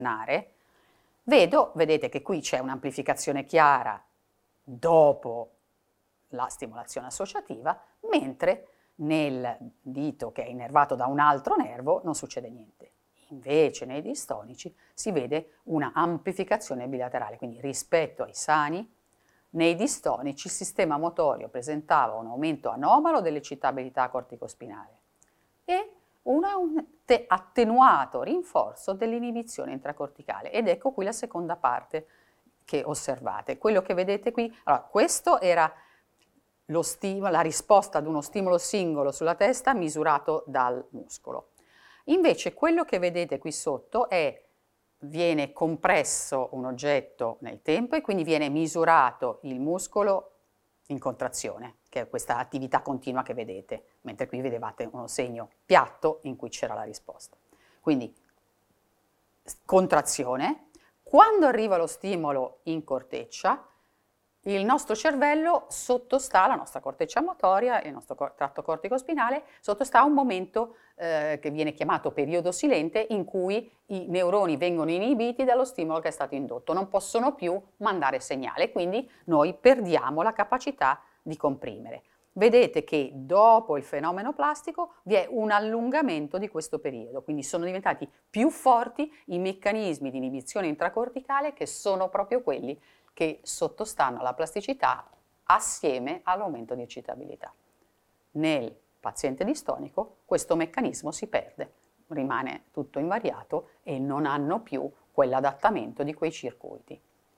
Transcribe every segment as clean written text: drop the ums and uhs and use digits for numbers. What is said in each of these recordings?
vedete che qui c'è un'amplificazione chiara dopo la stimolazione associativa, mentre nel dito che è innervato da un altro nervo non succede niente. Invece nei distonici si vede una amplificazione bilaterale, quindi rispetto ai sani, nei distonici il sistema motorio presentava un aumento anomalo dell'eccitabilità corticospinale e un attenuato rinforzo dell'inibizione intracorticale. Ed ecco qui la seconda parte che osservate. Quello che vedete qui, allora, questo era la risposta ad uno stimolo singolo sulla testa misurato dal muscolo. Invece quello che vedete qui sotto viene compresso un oggetto nel tempo e quindi viene misurato il muscolo in contrazione, che è questa attività continua che vedete, mentre qui vedevate uno segno piatto in cui c'era la risposta. Quindi contrazione. Quando arriva lo stimolo in corteccia, il nostro cervello sottostà, la nostra corteccia motoria, il nostro tratto corticospinale, sottostà a un momento che viene chiamato periodo silente, in cui i neuroni vengono inibiti dallo stimolo che è stato indotto, non possono più mandare segnale, quindi noi perdiamo la capacità di comprimere. Vedete che dopo il fenomeno plastico vi è un allungamento di questo periodo, quindi sono diventati più forti i meccanismi di inibizione intracorticale, che sono proprio quelli che sottostanno alla plasticità assieme all'aumento di eccitabilità. Nel paziente distonico questo meccanismo si perde, rimane tutto invariato e non hanno più quell'adattamento di quei circuiti.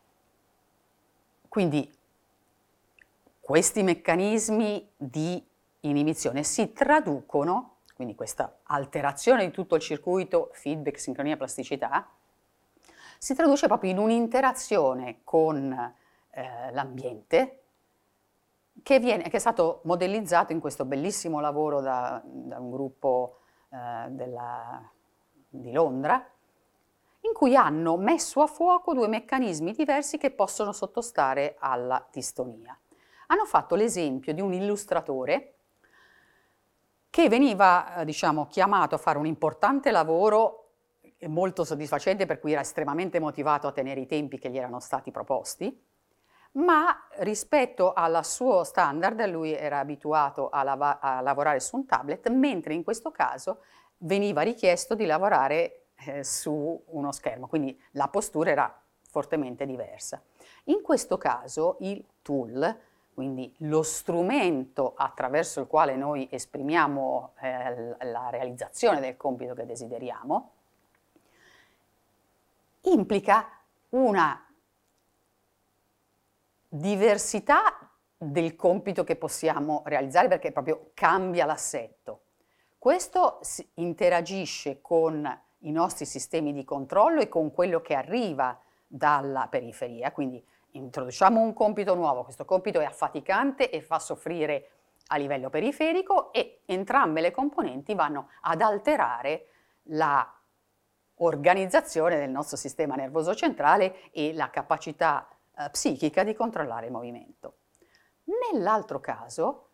Quindi questi meccanismi di inibizione si traducono, quindi questa alterazione di tutto il circuito feedback, sincronia, plasticità, si traduce proprio in un'interazione con l'ambiente che è stato modellizzato in questo bellissimo lavoro da un gruppo di Londra, in cui hanno messo a fuoco due meccanismi diversi che possono sottostare alla distonia. Hanno fatto l'esempio di un illustratore che veniva, chiamato a fare un importante lavoro molto soddisfacente, per cui era estremamente motivato a tenere i tempi che gli erano stati proposti, ma rispetto al suo standard lui era abituato a lavorare su un tablet, mentre in questo caso veniva richiesto di lavorare su uno schermo, quindi la postura era fortemente diversa. In questo caso il tool, quindi lo strumento attraverso il quale noi esprimiamo la realizzazione del compito che desideriamo, implica una diversità del compito che possiamo realizzare, perché proprio cambia l'assetto. Questo interagisce con i nostri sistemi di controllo e con quello che arriva dalla periferia, quindi introduciamo un compito nuovo, questo compito è affaticante e fa soffrire a livello periferico e entrambe le componenti vanno ad alterare la organizzazione del nostro sistema nervoso centrale e la capacità psichica di controllare il movimento. Nell'altro caso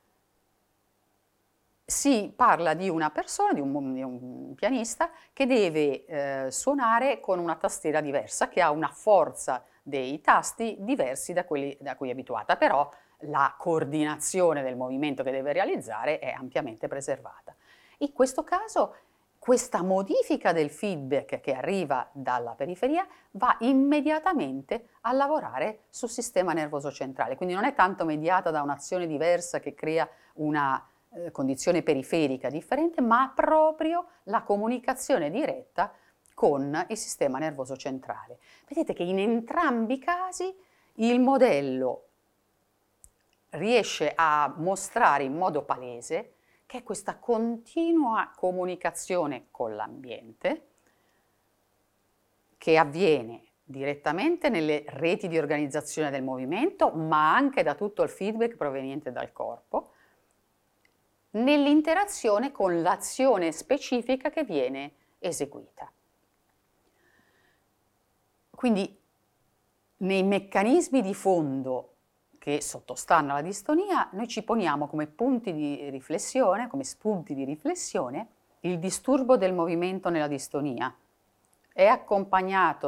si parla di una persona, di un pianista, che deve suonare con una tastiera diversa, che ha una forza dei tasti diversi da quelli da cui è abituata, però la coordinazione del movimento che deve realizzare è ampiamente preservata. In questo caso questa modifica del feedback che arriva dalla periferia va immediatamente a lavorare sul sistema nervoso centrale, quindi non è tanto mediata da un'azione diversa che crea una condizione periferica differente, ma proprio la comunicazione diretta con il sistema nervoso centrale. Vedete che in entrambi i casi il modello riesce a mostrare in modo palese che è questa continua comunicazione con l'ambiente che avviene direttamente nelle reti di organizzazione del movimento, ma anche da tutto il feedback proveniente dal corpo, nell'interazione con l'azione specifica che viene eseguita. Quindi nei meccanismi di fondo che sottostanno alla distonia, noi ci poniamo come punti di riflessione, come spunti di riflessione, il disturbo del movimento nella distonia. è accompagnato